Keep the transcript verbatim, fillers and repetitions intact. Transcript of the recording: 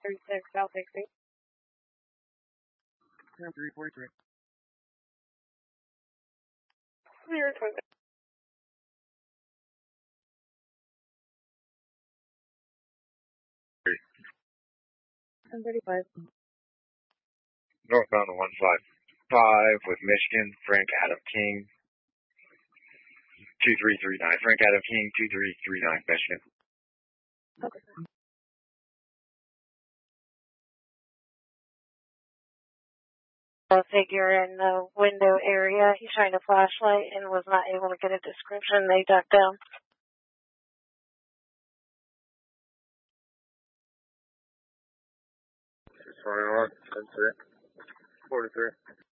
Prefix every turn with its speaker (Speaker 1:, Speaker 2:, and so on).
Speaker 1: thirty-six, South sixty.
Speaker 2: three forty-three.
Speaker 1: Clear twenty. ten thirty-five.
Speaker 2: Northbound one five five with Michigan, Frank Adam King, two three three nine. Frank Adam King, two three three nine, Michigan.
Speaker 1: Okay. A figure in the window area. He shined a flashlight and was not able to get a description. They ducked down.
Speaker 2: twenty-one, forty-three.